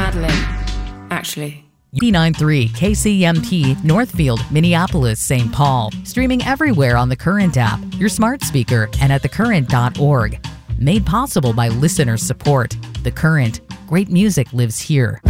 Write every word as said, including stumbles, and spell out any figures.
Madeline, actually. eighty-nine point three K C M P, Northfield, Minneapolis, Saint Paul. Streaming everywhere on the Current app, your smart speaker, and at the current dot org. Made possible by listener support. The Current. Great music lives here.